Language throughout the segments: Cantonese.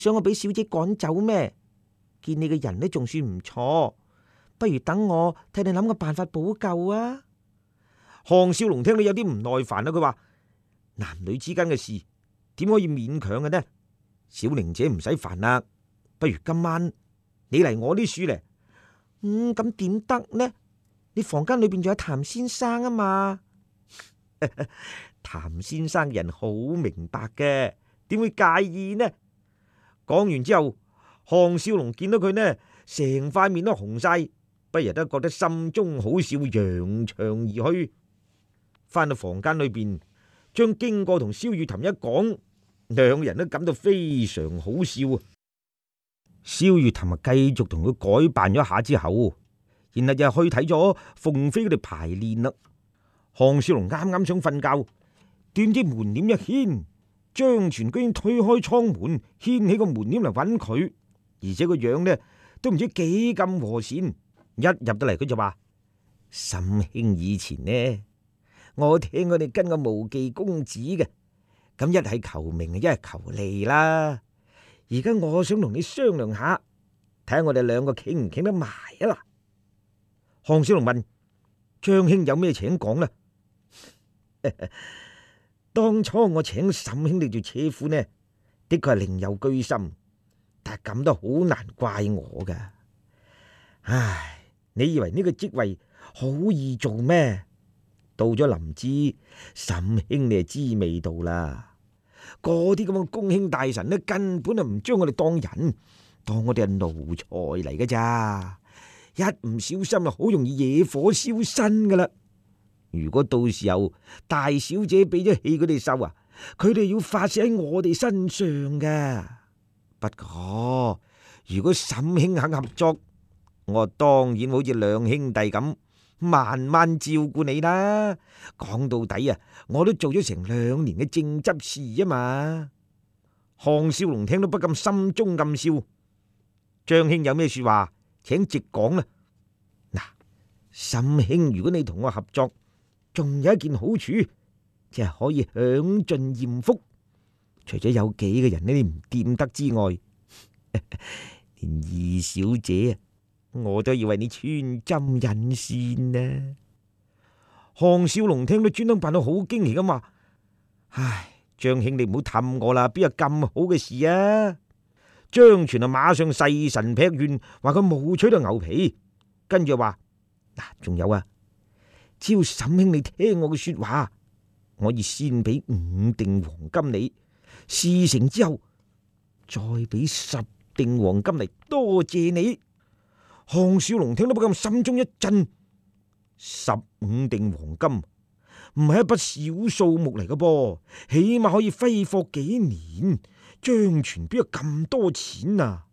想我俾小姐趕走咩？見你嘅人呢仲算唔錯，不如等我替你諗個辦法補救啊！項少龍聽到有啲唔耐煩啦，佢話：男女之間嘅事點可以勉強嘅呢？小玲姐唔使煩啦，不如今晚你嚟我呢處嚟。咁點得呢？你房間裏邊仲有譚先生啊嘛。譚先生人好明白嘅，點會介意呢？講完之後，項少龍見到佢呢，成塊面都紅晒，不由得覺得心中好笑，揚長而去。翻到房間裏邊，將經過同蕭雨婷一講，兩人都感到非常好笑啊！蕭雨婷繼續同佢改扮咗下之後，然後就去睇咗鳳飛佢哋排練啦。項少龍啱啱想瞓覺，點知門簾一掀，張全居然推開窗門，掀起個門簾嚟揾佢，而且個樣呢都唔知幾咁和善。一入到嚟，佢就話：沈兄以前呢，我聽佢哋跟個無忌公子嘅，咁一係求名，一係求利啦。而家我想同你商量下，睇下我哋兩個傾唔傾得埋啊啦。項少龍問：張兄有咩請講呢？當初我請沈兄弟做車夫呢，的確係另有居心，但係咁都好難怪我噶。唉，你以為呢個職位好易做咩？到咗臨淄，沈兄你就知味道啦。嗰啲咁嘅公卿大臣呢，根本就唔將我哋當人，當我哋係奴才嚟噶咋。一唔小心啊，好容易惹火燒身噶啦。如果到時候大小姐俾咗氣佢哋受啊，佢哋要發洩喺我哋身上噶。不過如果沈兄肯合作，我當然好似兩兄弟咁慢慢照顧你啦。講到底啊，我都做咗成2年嘅正執事啊嘛。項少龍聽到不禁心中暗笑。張兄有咩說話，請直講啦。嗱，沈兄，如果你同我合作，仲有一件好處，就係可以享盡艷福。除咗有幾個人呢，你唔掂得之外，連二小姐啊，我都要為你穿針引線呢。項少龍聽到專登扮到好驚奇咁話：唉，張兄你唔好氹我啦，邊有咁好嘅事啊？張全啊，馬上誓神劈願，話佢冇取到牛皮，跟住話：嗱，仲有啊，只要沈兄你聽我嘅說話，我要先俾5錠黃金你，事成之後再俾10錠黃金嚟多謝你。項少龍聽到不禁心中一震，15錠黃金唔係一筆小數目嚟嘅噃，起碼可以揮霍幾年。張全邊有咁多錢啊？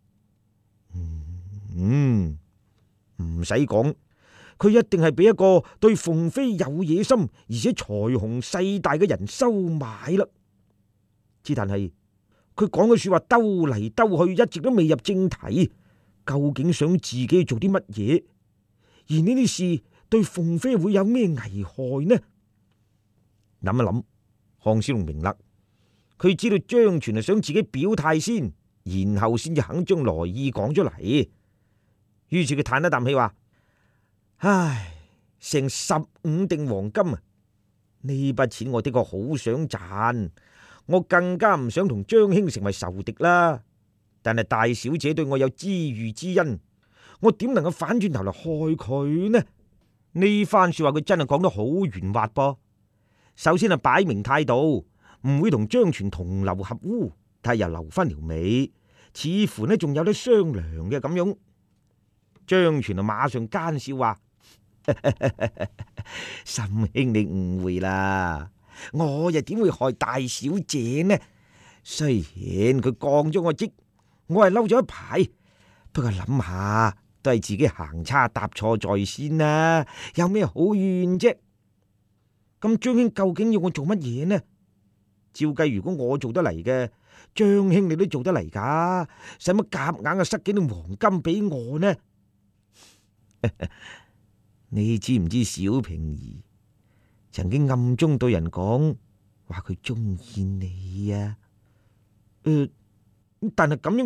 唔使講，佢一定係俾一個對鳳飛有野心而且財雄勢大嘅人收買啦。之但係佢講嘅說話兜嚟兜去，一直都未入正題。究竟想自己做啲乜嘢？而呢啲事對鳳飛會有咩危害呢？諗一諗，項少龍明啦。佢知道張全係想自己表態先，然後先至肯將來意講出嚟。於是佢嘆一啖氣話：唉，成15錠黃金啊！呢筆錢我的確好想賺，我更加唔想同張兄成為仇敵啦。但係大小姐對我有知遇之恩，我點能夠反轉頭嚟害佢呢？呢番說話佢真係講得好圓滑噃。首先係擺明態度，唔會同張全同流合污，但係又留翻條尾，似乎呢仲有得商量嘅咁樣。張全啊，馬上奸笑話：沈兄你誤會啦，我又點會害大小姐呢？雖然佢降咗我職，我係嬲咗一排，不過諗下都係自己行差踏錯在先啦，有咩好怨啫？咁張兄究竟要我做乜嘢呢？照計如果我做得嚟嘅，張兄你都做得嚟噶，使乜夾硬塞幾兩黃金俾我呢？你知唔知小平兒曾經暗中對人講話佢中意你啊？但係咁樣